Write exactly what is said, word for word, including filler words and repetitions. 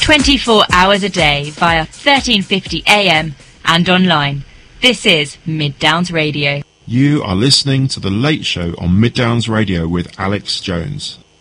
twenty-four hours a day via thirteen fifty A M and online. This is Mid Downs Radio. You are listening to The Late Show on Mid Downs Radio with Alex Jones.